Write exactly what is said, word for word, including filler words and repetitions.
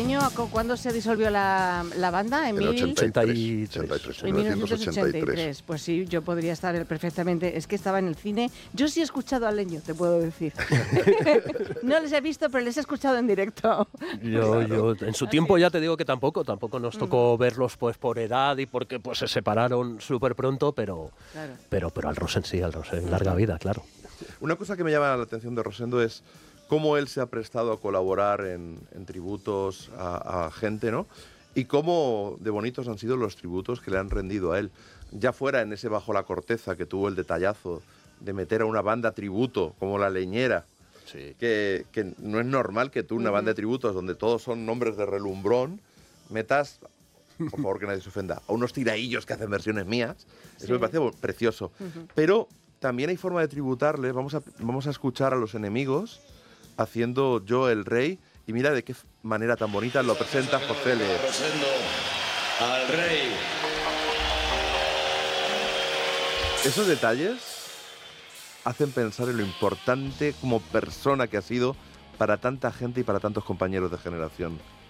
Leño, ¿cuándo se disolvió la, la banda? En, En ochenta y tres. En mil novecientos ochenta y tres. Pues sí, yo podría estar perfectamente. Es que estaba en el cine. Yo sí he escuchado a Leño, te puedo decir. No les he visto, pero les he escuchado en directo. Yo, claro. yo en su tiempo ya te digo que tampoco, tampoco nos tocó mm. verlos pues por edad y porque pues se separaron súper pronto, pero, claro. pero, pero al Rosen sí, al Rosen, larga vida, claro. Una cosa que me llama la atención de Rosendo es cómo él se ha prestado a colaborar en, en tributos a, a gente, ¿no? Y cómo de bonitos han sido los tributos que le han rendido a él. Ya fuera en ese Bajo la Corteza que tuvo el detallazo de meter a una banda tributo como La Leñera, sí. que, que no es normal que tú, una uh-huh. banda de tributos donde todos son nombres de relumbrón, metas, por favor que nadie se ofenda, a unos tiraillos que hacen versiones mías. Eso sí. me parece precioso. Uh-huh. Pero también hay forma de tributarle. Vamos a, vamos a escuchar a Los Enemigos haciendo Yo el Rey, y mira de qué manera tan bonita lo presenta José Le. Rosendo al Rey. Esos detalles hacen pensar en lo importante como persona que ha sido para tanta gente y para tantos compañeros de generación.